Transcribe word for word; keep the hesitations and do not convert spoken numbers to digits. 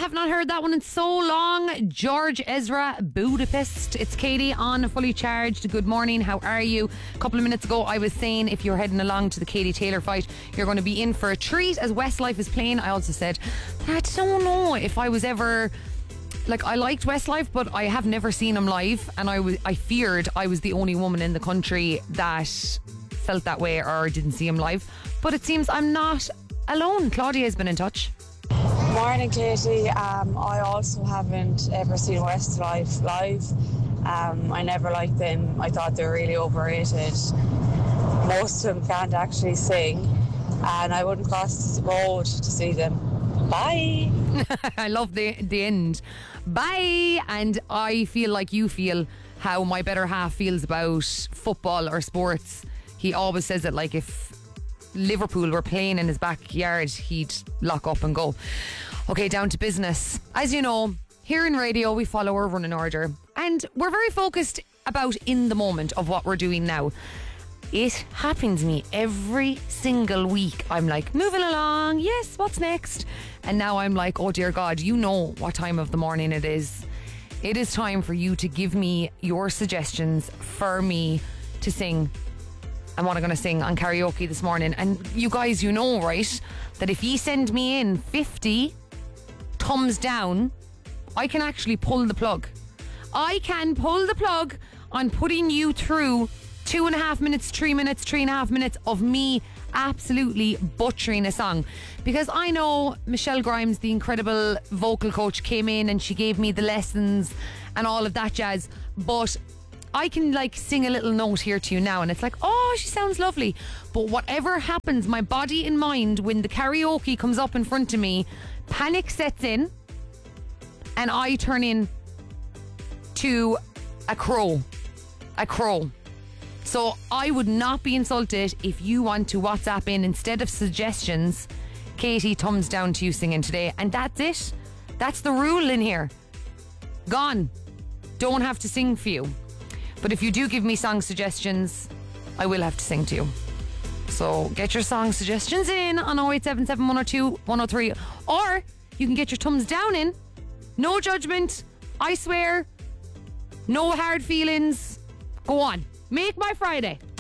have not heard that one in so long. George Ezra, Budapest. It's Katie on Fully Charged. Good morning, how are you? A couple of minutes ago I was saying if you're heading along to the Katie Taylor fight, you're going to be in for a treat as Westlife is playing. I also said, I don't know if I was ever... Like, I liked Westlife, but I have never seen him live, and I was I feared I was the only woman in the country that felt that way or didn't see him live. But it seems I'm not alone. Claudia has been in touch. Morning, Katie. Um, I also haven't ever seen Westlife live. Um, I never liked them. I thought they were really overrated. Most of them can't actually sing, and I wouldn't cross the road to see them. Bye. I love the the end. Bye. And I feel like you feel how my better half feels about football or sports. He always says it like if Liverpool were playing in his backyard, he'd lock up and go. Okay, down to business. As you know, here in radio we follow our running order, and we're very focused about in the moment of what we're doing now. It happens to me every single week. I'm like, moving along, yes, what's next? And now I'm like, oh dear God, you know what time of the morning it is. It is time for you to give me your suggestions for me to sing. And what I'm going to sing on karaoke this morning. And you guys, you know, right, that if you send me in fifty thumbs down, I can actually pull the plug. I can pull the plug on putting you through two and a half minutes, three minutes, three and a half minutes of me absolutely butchering a song. Because I know Michelle Grimes, the incredible vocal coach, came in and she gave me the lessons and all of that jazz. But I can like sing a little note here to you now and it's like, oh, she sounds lovely. But whatever happens, my body and mind, when the karaoke comes up in front of me, panic sets in and I turn in to a crow. A crow. So I would not be insulted if you want to WhatsApp in instead of suggestions. Katie, thumbs down to you singing today. And that's it. That's the rule in here. Gone. Don't have to sing for you. But if you do give me song suggestions, I will have to sing to you. So get your song suggestions in on oh eight seven seven, one oh two, one oh three. Or you can get your thumbs down in. No judgment. I swear. No hard feelings. Go on. Make my Friday.